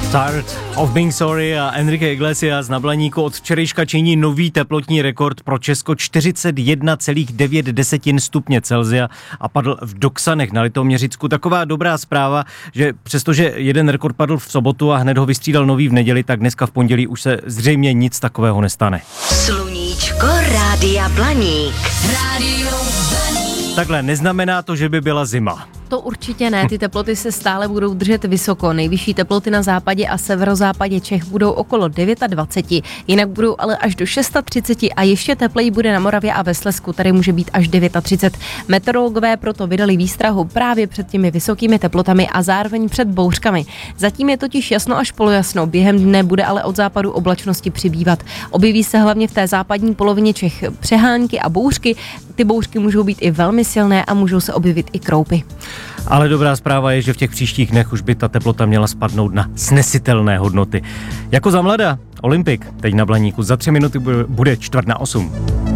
Tired of Being Sorry a Enrique Iglesias na Blaníku od včerejška činí nový teplotní rekord pro Česko 41,9 stupně Celsia a padl v Doksanech na Litoměřicku. Taková dobrá zpráva, že přestože jeden rekord padl v sobotu a hned ho vystřídal nový v neděli, tak dneska v pondělí už se zřejmě nic takového nestane. Sluníčko Rádia Blaník. Rádio Blaník. Takhle neznamená to, že by byla zima. To určitě ne, ty teploty se stále budou držet vysoko. Nejvyšší teploty na západě a severozápadě Čech budou okolo 29, jinak budou ale až do 36 a ještě tepleji bude na Moravě a ve Slezsku, tady může být až 39. Meteorologové proto vydali výstrahu právě před těmi vysokými teplotami a zároveň před bouřkami. Zatím je totiž jasno až polojasno, během dne bude ale od západu oblačnosti přibývat. Objeví se hlavně v té západní polovině Čech přehánky a bouřky. Ty bouřky můžou být i velmi silné a můžou se objevit i kroupy. Ale dobrá zpráva je, že v těch příštích dnech už by ta teplota měla spadnout na snesitelné hodnoty. Jako za mladá, Olympik, teď na Blaníku, za 3 minuty bude 7:45.